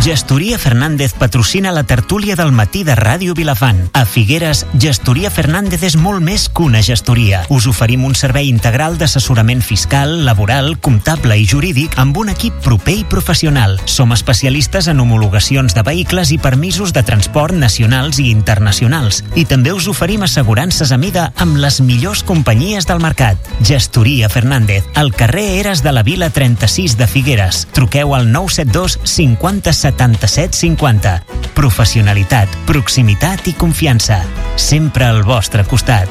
Gestoria Fernández patrocina la tertúlia del matí de Ràdio Vilafant. A Figueres, Gestoria Fernández és molt més que una gestoria. Us oferim un servei integral d'assessorament fiscal, laboral, comptable i jurídic amb un equip proper i professional. Som especialistes en homologacions de vehicles i permisos de transport nacionals i internacionals. I també us oferim assegurances a mida amb les millors companyies del mercat. Gestoria Fernández, al carrer Eres de la Vila 36 de Figueres. Truqueu al 972 50 77 50. Professionalitat, proximitat i confiança. Sempre al vostre costat.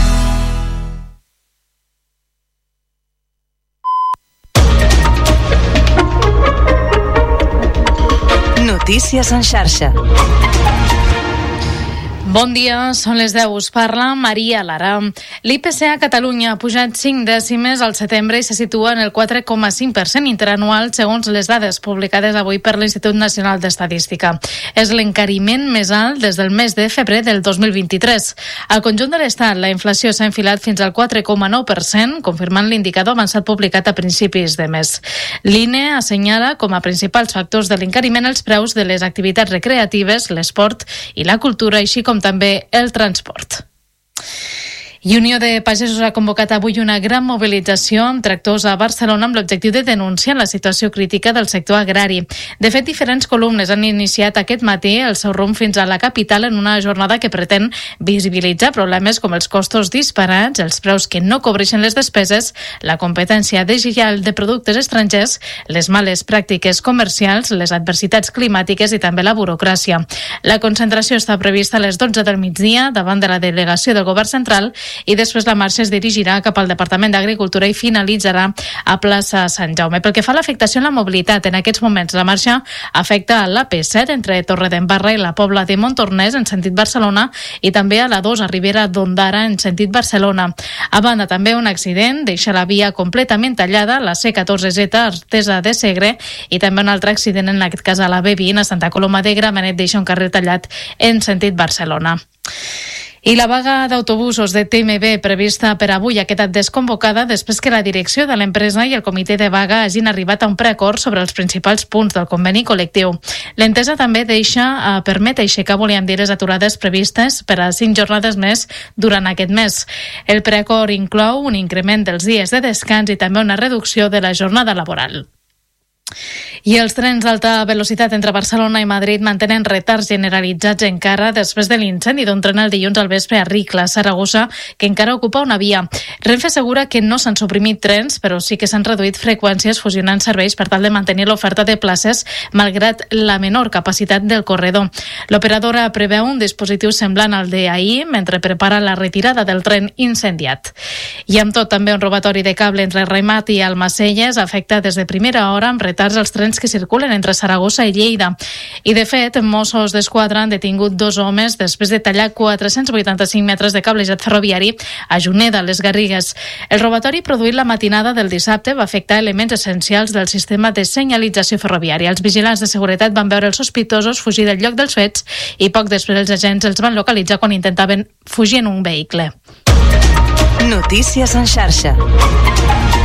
Notícies en xarxa. Bon dia, són les 10. Us parla Maria Lara. L'IPC a Catalunya ha pujat 5 dècimes al setembre i se situa en el 4,5% interanual segons les dades publicades avui per l'Institut Nacional d'Estadística. És l'encariment més alt des del mes de febrer del 2023. Al conjunt de l'Estat, la inflació s'ha enfilat fins al 4,9%, confirmant l'indicador avançat publicat a principis de mes. L'INE assenyala com a principals factors de l'encariment els preus de les activitats recreatives, l'esport i la cultura, així com també el transport. I Unió de Pagesos ha convocat avui una gran mobilització amb tractors a Barcelona amb l'objectiu de denunciar la situació crítica del sector agrari. De fet, diferents columnes han iniciat aquest matí el seu rumb fins a la capital en una jornada que pretén visibilitzar problemes com els costos disparats, els preus que no cobreixen les despeses, la competència deslleial de productes estrangers, les males pràctiques comercials, les adversitats climàtiques i també la burocràcia. La concentració està prevista a les 12 del migdia davant de la delegació del Govern Central i després la marxa es dirigirà cap al Departament d'Agricultura i finalitzarà a plaça Sant Jaume. Pel que fa a l'afectació en la mobilitat, en aquests moments la marxa afecta a l'AP7 entre Torredembarra i la Pobla de Montornès en sentit Barcelona i també a la 2 a Ribera d'Ondara en sentit Barcelona. A banda, també un accident deixa la via completament tallada, la C14Z Artesa de Segre, i també un altre accident, en aquest cas a la B20 a Santa Coloma de Gramenet, deixa un carrer tallat en sentit Barcelona. I la vaga d'autobusos de TMB prevista per avui ha quedat desconvocada després que la direcció de l'empresa i el comitè de vaga hagin arribat a un preacord sobre els principals punts del conveni col·lectiu. L'entesa també permet aixecar, volíem dir, les aturades previstes per a 5 jornades més durant aquest mes. El preacord inclou un increment dels dies de descans i també una reducció de la jornada laboral. I els trens d'alta velocitat entre Barcelona i Madrid mantenen retards generalitzats encara després de l'incendi d'un tren el dilluns al vespre a Ricla, Saragossa, que encara ocupa una via. Renfe assegura que no s'han suprimit trens, però sí que s'han reduït freqüències fusionant serveis per tal de mantenir l'oferta de places malgrat la menor capacitat del corredor. L'operadora preveu un dispositiu semblant al d'ahir mentre prepara la retirada del tren incendiat. I amb tot, també un robatori de cable entre Remat i Almacelles afecta des de primera hora amb retards als trens que circulen entre Saragossa i Lleida. I, de fet, Mossos d'Esquadra han detingut 2 homes després de tallar 485 metres de cablejat ferroviari a Juneda, les Garrigues. El robatori produït la matinada del dissabte va afectar elements essencials del sistema de senyalització ferroviària. Els vigilants de seguretat van veure els sospitosos fugir del lloc dels fets i poc després els agents els van localitzar quan intentaven fugir en un vehicle. Notícies en xarxa.